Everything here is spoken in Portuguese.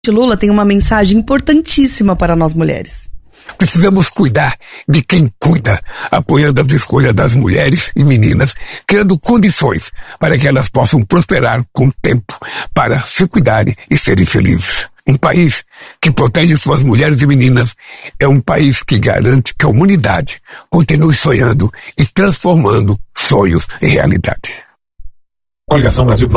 Lula tem uma mensagem importantíssima para nós mulheres. Precisamos cuidar de quem cuida, apoiando as escolhas das mulheres e meninas, criando condições para que elas possam prosperar com tempo, para se cuidarem e serem felizes. Um país que protege suas mulheres e meninas é um país que garante que a humanidade continue sonhando e transformando sonhos em realidade. Coligação Brasil